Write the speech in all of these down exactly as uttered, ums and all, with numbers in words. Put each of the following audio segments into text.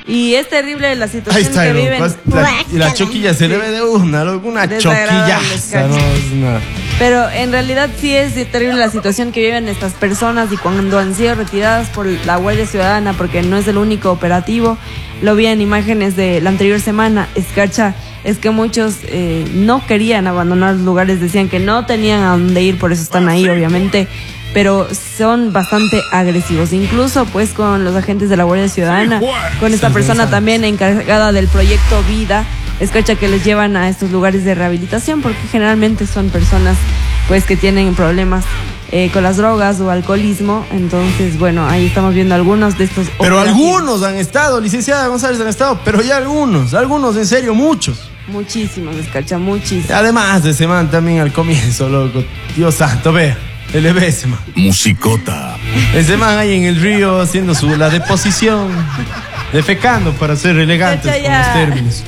Y es terrible la situación Ahí está, que ¿no? viven. La, y la choquilla se le ve de una, una choquilla. No, es una... Pero en realidad sí es terrible la situación que viven estas personas y cuando han sido retiradas por la Guardia Ciudadana, porque no es el único operativo. Lo vi en imágenes de la anterior semana. Escarcha, es que muchos eh, no querían abandonar los lugares, decían que no tenían a dónde ir, por eso están ahí, obviamente. Pero son bastante agresivos, incluso pues con los agentes de la Guardia Ciudadana, con esta persona también encargada del proyecto Vida, escucha que les llevan a estos lugares de rehabilitación, porque generalmente son personas pues que tienen problemas eh, con las drogas o alcoholismo. Entonces, bueno, ahí estamos viendo algunos de estos Pero operativos. algunos han estado, licenciada González, han estado, pero ya algunos, algunos, en serio, muchos. Muchísimos, escucha, muchísimos. Además de ese man también al comienzo, loco, Dios santo, vea. El E B S, man. Musicota. Ese man ahí en el río haciendo su, la deposición, defecando para ser elegantes con los términos.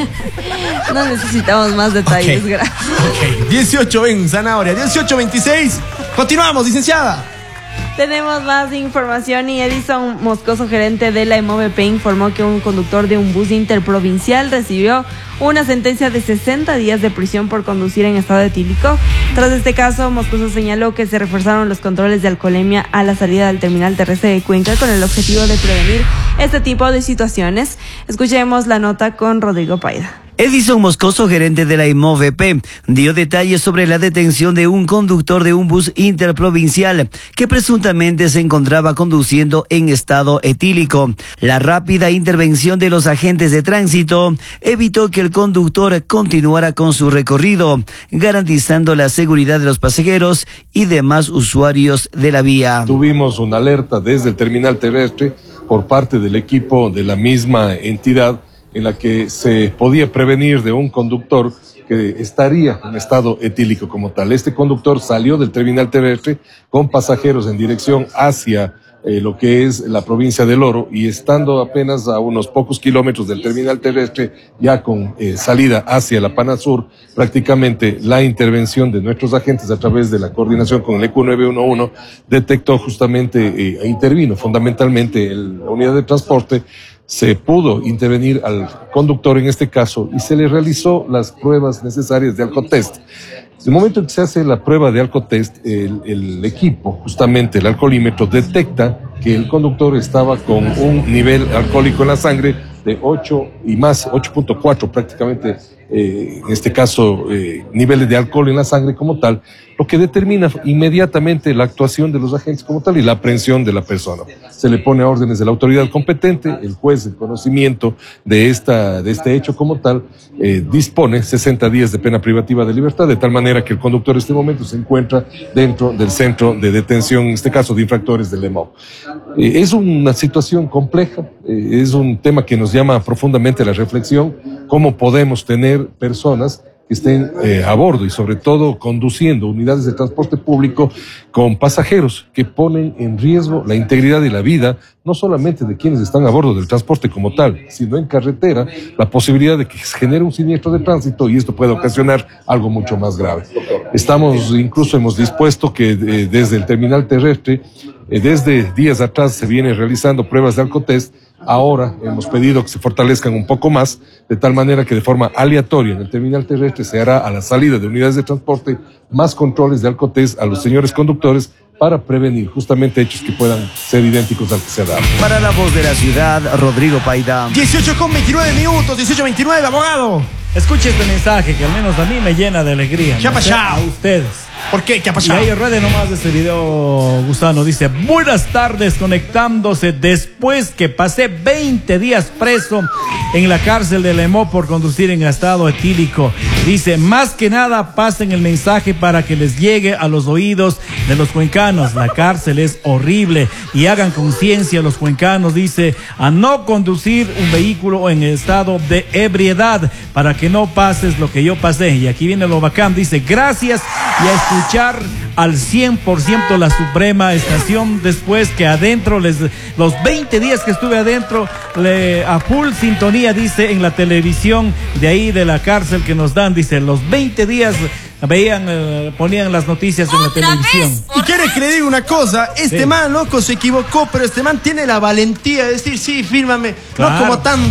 No necesitamos más detalles, okay. gracias. Ok, dieciocho en Zanahoria, dieciocho veintiséis. Continuamos, licenciada. Tenemos más información y Edison Moscoso, gerente de la EMOVP, informó que un conductor de un bus interprovincial recibió una sentencia de sesenta días de prisión por conducir en estado etílico. Tras este caso, Moscoso señaló que se reforzaron los controles de alcoholemia a la salida del terminal terrestre de Cuenca con el objetivo de prevenir este tipo de situaciones. Escuchemos la nota con Rodrigo Paida. Edison Moscoso, gerente de la EMOVP, dio detalles sobre la detención de un conductor de un bus interprovincial que presuntamente se encontraba conduciendo en estado etílico. La rápida intervención de los agentes de tránsito evitó que el conductor continuara con su recorrido, garantizando la seguridad de los pasajeros y demás usuarios de la vía. Tuvimos una alerta desde el terminal terrestre por parte del equipo de la misma entidad, en la que se podía prevenir de un conductor que estaría en estado etílico como tal. Este conductor salió del terminal terrestre con pasajeros en dirección hacia eh, lo que es la provincia del Oro, y estando apenas a unos pocos kilómetros del terminal terrestre, ya con eh, salida hacia la Pana Sur, prácticamente la intervención de nuestros agentes a través de la coordinación con el E Q nueve uno uno detectó justamente eh, e intervino fundamentalmente en la unidad de transporte. Se pudo intervenir al conductor en este caso y se le realizó las pruebas necesarias de alcotest. En el momento en que se hace la prueba de alcotest, el, el equipo, justamente el alcoholímetro, detecta que el conductor estaba con un nivel alcohólico en la sangre de ocho y más, ocho punto cuatro prácticamente, eh, en este caso, eh, niveles de alcohol en la sangre como tal, lo que determina inmediatamente la actuación de los agentes como tal y la aprehensión de la persona. Se le pone a órdenes de la autoridad competente, el juez, el conocimiento de esta, de este hecho como tal, eh, dispone sesenta días de pena privativa de libertad, de tal manera que el conductor en este momento se encuentra dentro del centro de detención, en este caso de infractores del E M O V. Eh, es una situación compleja, eh, es un tema que nos llama profundamente a la reflexión, cómo podemos tener personas que estén eh, a bordo y sobre todo conduciendo unidades de transporte público con pasajeros que ponen en riesgo la integridad y la vida, no solamente de quienes están a bordo del transporte como tal, sino en carretera, la posibilidad de que se genere un siniestro de tránsito y esto puede ocasionar algo mucho más grave. Estamos, incluso hemos dispuesto que eh, desde el terminal terrestre, eh, desde días atrás se viene realizando pruebas de alcotest. Ahora hemos pedido que se fortalezcan un poco más, de tal manera que de forma aleatoria en el terminal terrestre se hará a la salida de unidades de transporte más controles de alcotest a los señores conductores para prevenir justamente hechos que puedan ser idénticos al que se ha dado. Para La Voz de la Ciudad, Rodrigo Paida. dieciocho con veintinueve minutos, dieciocho veintinueve, abogado. Escuche este mensaje que al menos a mí me llena de alegría. ¿Qué ha pasado? A ustedes. ¿Por qué? ¿Qué ha pasado? Y ahí ruede nomás este video, Gusano. Dice: buenas tardes, conectándose después que pasé veinte días preso en la cárcel de Lemó por conducir en estado etílico. Dice: más que nada pasen el mensaje para que les llegue a los oídos de los cuencanos. La cárcel es horrible y hagan conciencia los cuencanos, dice, a no conducir un vehículo en estado de ebriedad para que no pases lo que yo pasé. Y aquí viene lo bacán, dice: gracias, y a escuchar al cien por ciento la Suprema Estación después que adentro, les los veinte días que estuve adentro, le, a full sintonía, dice, en la televisión de ahí de la cárcel que nos dan, dice, los veinte días veían, eh, ponían las noticias en la televisión. Vez, y quiere que le diga una cosa, este sí. man, loco, se equivocó, pero este man tiene la valentía de decir, sí, fírmame, claro. No como tan